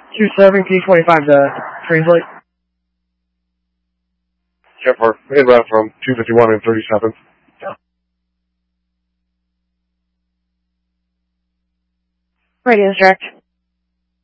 27 P25 to translate. Jet 4, in route from 251 and 37th. Radio is direct.